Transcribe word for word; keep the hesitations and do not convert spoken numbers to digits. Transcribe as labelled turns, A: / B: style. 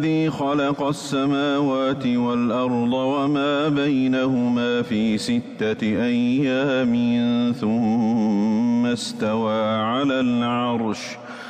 A: الذي خلق السماوات والأرض وما بينهما في ستة أيام ثم استوى على العرش